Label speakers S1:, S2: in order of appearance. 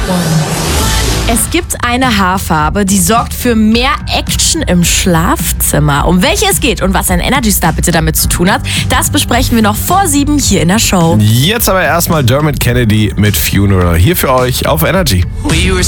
S1: Es gibt eine Haarfarbe, die sorgt für mehr Action im Schlafzimmer. Um welche es geht und was ein Energy Star bitte damit zu tun hat, das besprechen wir noch vor 7 hier in der Show.
S2: Jetzt aber erstmal Dermot Kennedy mit Funeral. Hier für euch auf Energy.
S3: We were